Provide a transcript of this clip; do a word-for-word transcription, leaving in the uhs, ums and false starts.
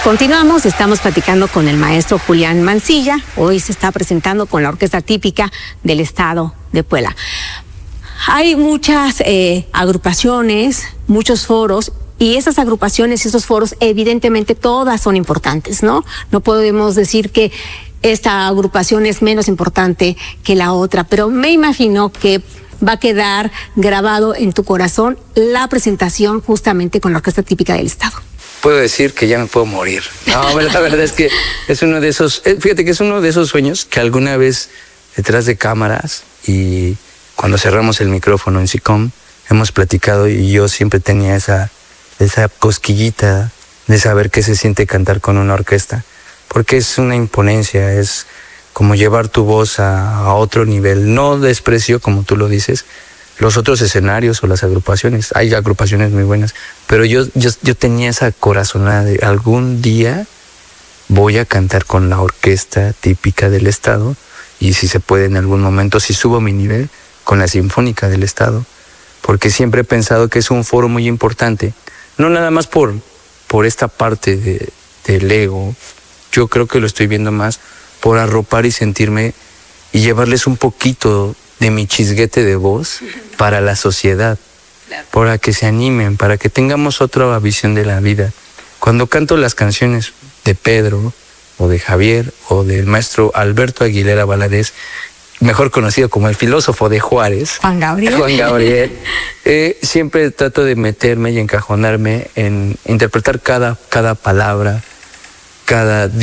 Continuamos, estamos platicando con el maestro Julián Mancilla. Hoy se está presentando con la Orquesta Típica del Estado de Puebla. Hay muchas eh, agrupaciones, muchos foros, y esas agrupaciones y esos foros evidentemente todas son importantes, ¿no? No podemos decir que esta agrupación es menos importante que la otra, pero me imagino que va a quedar grabado en tu corazón la presentación justamente con la Orquesta Típica del Estado. Puedo decir que ya me puedo morir. No, la verdad es que es uno de esos, fíjate que es uno de esos sueños que alguna vez detrás de cámaras y cuando cerramos el micrófono en SICOM hemos platicado, y yo siempre tenía esa, esa cosquillita de saber qué se siente cantar con una orquesta, porque es una imponencia, es como llevar tu voz a, a otro nivel. No desprecio, como tú lo dices, los otros escenarios o las agrupaciones. Hay agrupaciones muy buenas, pero yo, yo, yo tenía esa corazonada de algún día voy a cantar con la Orquesta Típica del Estado, y si se puede en algún momento, si subo mi nivel, con la Sinfónica del Estado, porque siempre he pensado que es un foro muy importante, no nada más por, por esta parte de, del ego. Yo creo que lo estoy viendo más por arropar y sentirme y llevarles un poquito de mi chisguete de voz para la sociedad, para que se animen, para que tengamos otra visión de la vida. Cuando canto las canciones de Pedro, o de Javier, o del maestro Alberto Aguilera Valadez, mejor conocido como el filósofo de Juárez, Juan Gabriel, Juan Gabriel eh, siempre trato de meterme y encajonarme en interpretar cada, cada palabra, cada